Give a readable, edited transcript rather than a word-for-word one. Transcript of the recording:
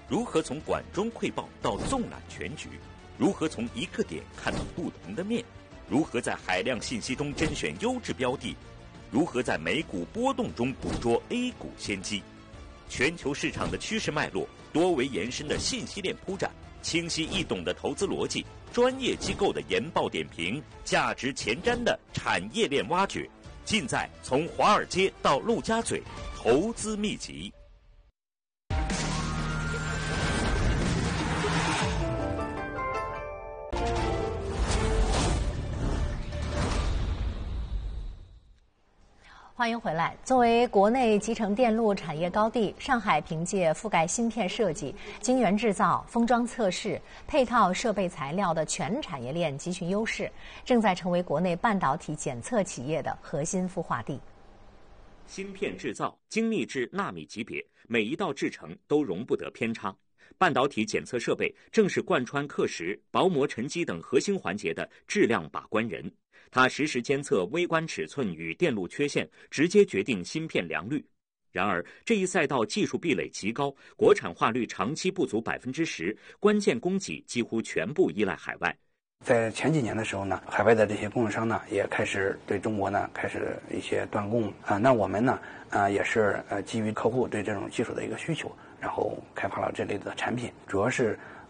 如何从管中窥豹到纵览全局？如何从一个点看到不同的面？如何在海量信息中甄选优质标的？如何在美股波动中捕捉 A 股先机？全球市场的趋势脉络，多维延伸的信息链铺展，清晰易懂的投资逻辑，专业机构的研报点评，价值前瞻的产业链挖掘，尽在从华尔街到陆家嘴投资秘籍。 欢迎回来。作为国内集成电路产业高地，上海凭借覆盖芯片设计、晶圆制造、封装测试、配套设备材料的全产业链集群优势，正在成为国内半导体检测企业的核心孵化地。 芯片制造精密至纳米级别，每一道制程都容不得偏差。半导体检测设备正是贯穿刻蚀、薄膜沉积等核心环节的质量把关人。它实时监测微观尺寸与电路缺陷，直接决定芯片良率。然而，这一赛道技术壁垒极高，国产化率长期不足10%，关键供给几乎全部依赖海外。 在前几年的时候呢，海外的这些供应商呢也开始对中国呢开始一些断供啊。那我们呢也是基于客户对这种技术的一个需求，然后开发了这类的产品，主要是